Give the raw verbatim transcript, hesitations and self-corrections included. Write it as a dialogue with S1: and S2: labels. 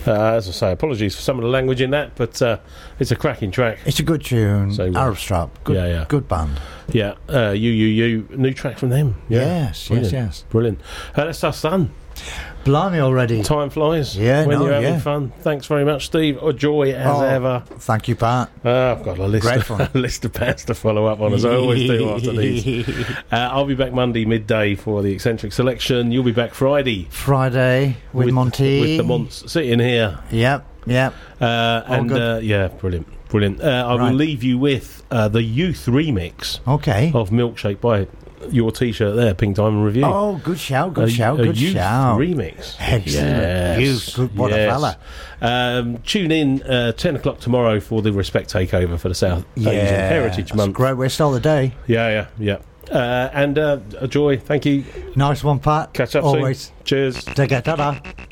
S1: Uh, as I say, apologies for some of the language in that, but uh, it's a cracking track.
S2: It's a good tune.
S1: So, uh,
S2: Arab Strap. Good,
S1: yeah, yeah.
S2: good band.
S1: Yeah, uh, you, you, you, new track from them. Yeah.
S2: Yes,
S1: Brilliant.
S2: yes, yes.
S1: Brilliant. Uh, that's us done.
S2: Blimey already.
S1: Time flies.
S2: Yeah,
S1: when
S2: no,
S1: you're having
S2: yeah.
S1: fun. Thanks very much, Steve. A joy as
S2: Oh,
S1: ever.
S2: Thank you, Pat.
S1: Uh, I've got a list,
S2: Great
S1: of,
S2: fun.
S1: a list of bands to follow up on, as I always do after these. Uh, I'll be back Monday midday for the Eccentric Selection. You'll be back Friday
S2: Friday with,
S1: with
S2: Monty.
S1: with the Monts sitting here.
S2: Yep, yep.
S1: Uh, and
S2: good.
S1: uh, yeah, brilliant, brilliant. Uh, I will
S2: Right.
S1: leave you with uh, the Youth remix
S2: Okay.
S1: of Milkshake by your T-shirt there, Pink Diamond Review.
S2: Oh, good shout, good
S1: a,
S2: shout,
S1: a
S2: good
S1: Youth
S2: shout.
S1: remix.
S2: Excellent.
S1: Yes,
S2: Youth, good, what
S1: yes.
S2: a fella.
S1: Um, tune in uh, ten o'clock tomorrow for the Respect Takeover for the South
S2: Yeah,
S1: Asian Heritage
S2: that's
S1: Month.
S2: a great way to start the day.
S1: Yeah, yeah, yeah. Uh, and uh, a joy. Thank you.
S2: Nice one, Pat.
S1: Catch up
S2: Always.
S1: soon. Cheers.
S2: Take care, ta-da.